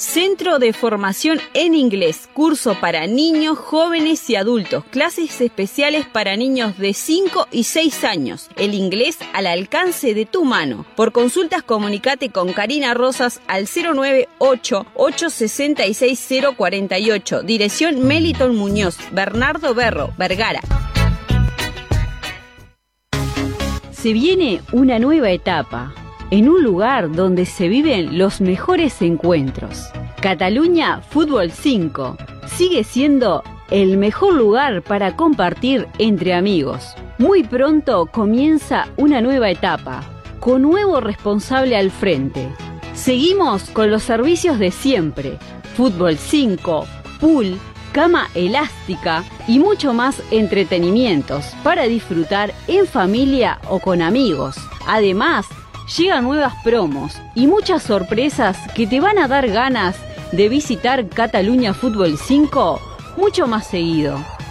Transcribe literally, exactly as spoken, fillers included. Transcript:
Centro de Formación en Inglés, curso para niños, jóvenes y adultos, clases especiales para niños de cinco y seis años, el inglés al alcance de tu mano. Por consultas comunicate con Karina Rosas al cero nueve ocho, ocho seis seis, cero cuatro ocho, dirección Meliton Muñoz, Bernardo Berro, Vergara. Se viene una nueva etapa, en un lugar donde se viven los mejores encuentros. Cataluña Fútbol cinco sigue siendo el mejor lugar para compartir entre amigos. Muy pronto comienza una nueva etapa, con nuevo responsable al frente. Seguimos con los servicios de siempre, Fútbol cinco, pool, cama elástica y mucho más entretenimientos para disfrutar en familia o con amigos. Además, llegan nuevas promos y muchas sorpresas que te van a dar ganas de visitar Cataluña Fútbol cinco mucho más seguido.